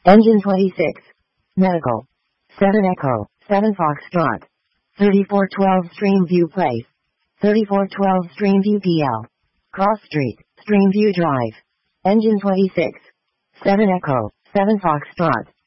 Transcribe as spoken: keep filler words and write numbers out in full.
Engine twenty-six. Medical. seven Echo, seven Foxtrot. thirty-four twelve Streamview Place. thirty-four twelve Streamview P L. Cross Street, Streamview Drive. Engine twenty-six. seven Echo, seven Foxtrot.